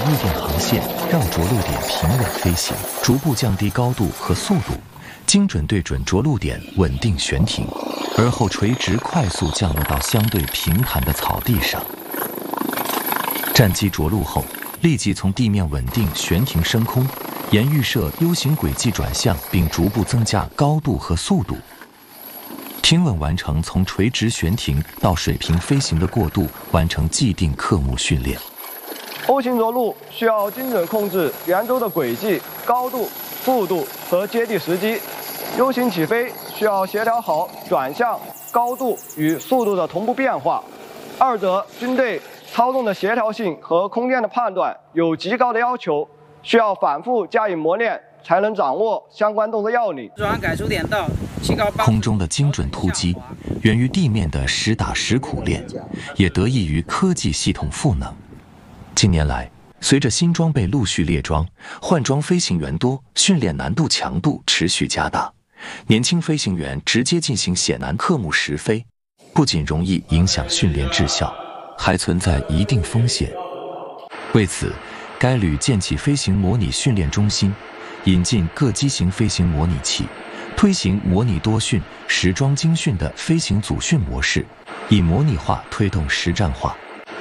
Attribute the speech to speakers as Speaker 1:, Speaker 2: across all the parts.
Speaker 1: 陆电航线绕着陆点平稳飞行，逐步降低高度和速度，精准对准着陆点，稳定悬停，而后垂直快速降落到相对平坦的草地上。战机着陆后，立即从地面稳定悬停升空，沿预设 U 型轨迹转向，并逐步增加高度和速度，平稳完成从垂直悬停到水平飞行的过渡，完成既定科目训练。
Speaker 2: O 型着陆需要精准控制圆周的轨迹、高度、速度和接地时机。U 型起飞需要协调好转向、高度与速度的同步变化，二者均对操纵的协调性和空间的判断有极高的要求，需要反复加以磨练，才能掌握相关动作要领。
Speaker 3: 转改出点到提高
Speaker 1: 空中的精准突击，源于地面的实打实苦练，也得益于科技系统赋能。近年来，随着新装备陆续列装，换装飞行员多，训练难度强度持续加大。年轻飞行员直接进行险难科目实飞，不仅容易影响训练质效，还存在一定风险。为此，该旅建起飞行模拟训练中心，引进各机型飞行模拟器，推行模拟多训、实装精训的飞行组训模式，以模拟化推动实战化。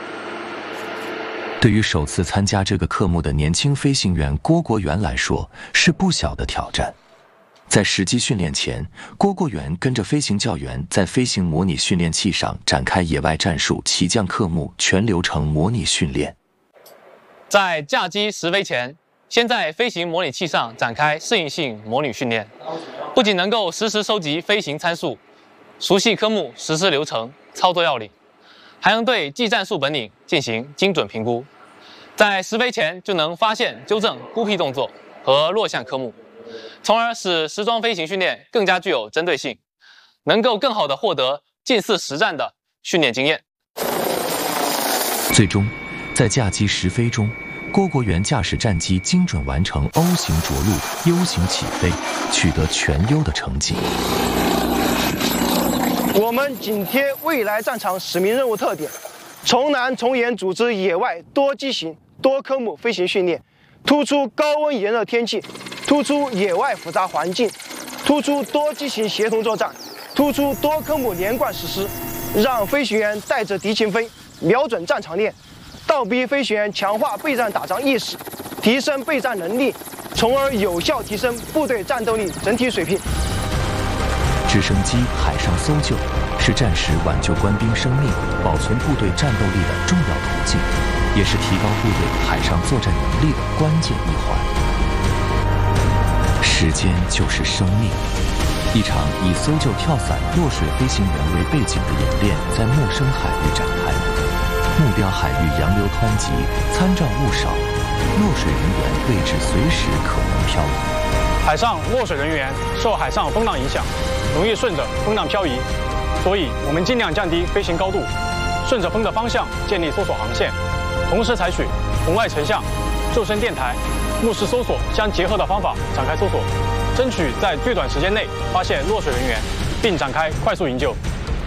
Speaker 1: 对于首次参加这个科目的年轻飞行员郭国元来说，是不小的挑战。在实际训练前，郭国元跟着飞行教员在飞行模拟训练器上展开野外战术起降科目全流程模拟训练。
Speaker 4: 在驾机实飞前，先在飞行模拟器上展开适应性模拟训练，不仅能够实时收集飞行参数，熟悉科目实施流程、操作要领，还能对技战术本领进行精准评估。在实飞前就能发现、纠正孤僻动作和弱项科目，从而使实装飞行训练更加具有针对性，能够更好地获得近似实战的训练经验。
Speaker 1: 最终，在驾机实飞中，郭国元驾驶战机精准完成 O 型着陆、U 型起飞，取得全优的成绩。
Speaker 5: 我们紧贴未来战场使命任务特点，从难从严组织野外多机型、多科目飞行训练，突出高温炎热天气，突出野外复杂环境，突出多机型协同作战，突出多科目连贯实施，让飞行员带着敌情飞，瞄准战场练，倒逼飞行员强化备战打仗意识，提升备战能力，从而有效提升部队战斗力整体水平。
Speaker 1: 直升机海上搜救是战时挽救官兵生命、保存部队战斗力的重要途径，也是提高部队海上作战能力的关键一环。时间就是生命，一场以搜救跳伞落水飞行员为背景的演练在陌生海域展开，目标海域洋流湍急，参照物少，落水人员位置随时可能漂移。
Speaker 6: 海上落水人员受海上风浪影响，容易顺着风浪漂移，所以我们尽量降低飞行高度，顺着风的方向建立搜索航线，同时采取红外成像、救生电台、目视搜索相结合的方法展开搜索，争取在最短时间内发现落水人员，并展开快速营救。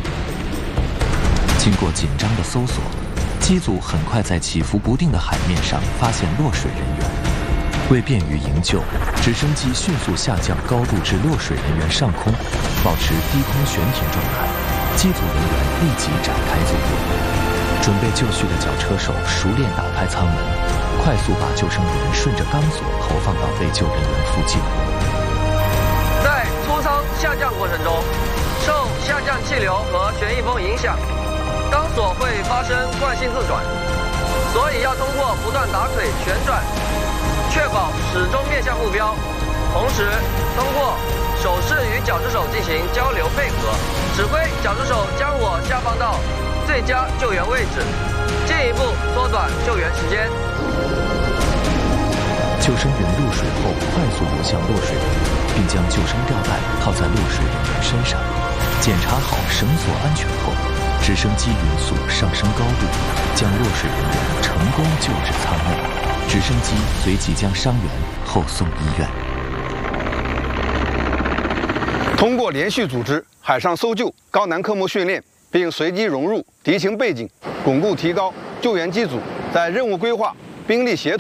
Speaker 1: 经过紧张的搜索，机组很快在起伏不定的海面上发现落水人员。为便于营救，直升机迅速下降高度至落水人员上空，保持低空悬停状态。机组人员立即展开救援。准备就绪的绞车手熟练打开舱门，快速把救生员顺着钢索投放到被救人员附近。
Speaker 2: 在出舱下降过程中，受下降气流和旋翼风影响，钢索会发生惯性自转，所以要通过不断打腿旋转，确保始终面向目标，同时通过手势与绞支手进行交流配合，指挥绞支手将我下放到最佳救援位置，进一步缩短救援时间。
Speaker 1: 救生员入水后快速游向落水人员，并将救生吊带套在落水人员身上。检查好绳索安全后，直升机匀速上升高度，将落水人员成功救至舱内。直升机随即将伤员后送医院。
Speaker 7: 通过连续组织海上搜救高难科目训练，并随机融入敌情背景，巩固提高救援机组在任务规划、兵力协同